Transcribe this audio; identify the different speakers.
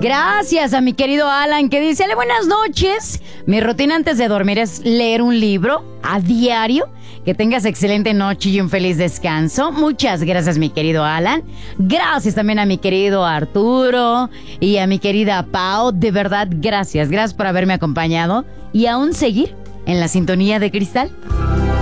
Speaker 1: Gracias a mi querido Alan, que dice: buenas noches. Mi rutina antes de dormir es leer un libro a diario. Que tengas excelente noche y un feliz descanso. Muchas gracias, mi querido Alan. Gracias también a mi querido Arturo y a mi querida Pau. De verdad, gracias. Gracias por haberme acompañado y aún seguir en la sintonía de Cristal.